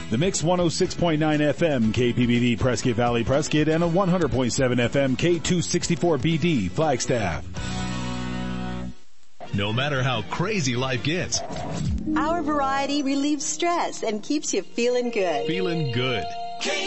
The Mix 106.9 FM KPBD Prescott Valley Prescott and a 100.7 FM K264BD Flagstaff. No matter how crazy life gets, our variety relieves stress and keeps you feeling good. Feeling good.